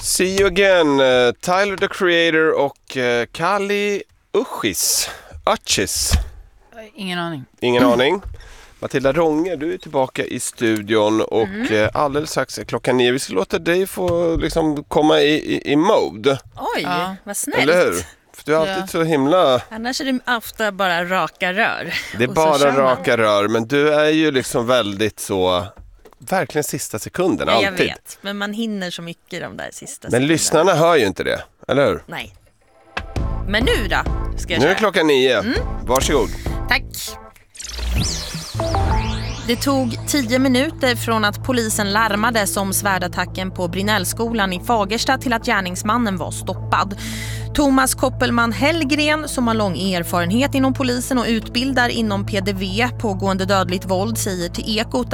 See you again, Tyler the Creator och Kali Uchis. Ingen aning. Matilda Ronge, du är tillbaka i studion och alldeles strax är klockan 9. Vi ska låta dig få liksom komma i mode. Oj, vad snällt. Eller hur? För du är alltid så himla... Annars är det ofta bara raka rör. Det är bara raka rör, men du är ju liksom väldigt så... Verkligen sista sekunden, alltid. Jag vet, men man hinner så mycket de där sista sekunderna. Men lyssnarna hör ju inte det, eller hur? Nej. Men nu då? Nu är klockan 9. Varsågod. Tack. Det tog 10 minuter från att polisen larmades om svärdattacken på Brinellskolan i Fagersta till att gärningsmannen var stoppad. Thomas Koppelman Hellgren, som har lång erfarenhet inom polisen och utbildar inom PDV, pågående dödligt våld, säger till Ekot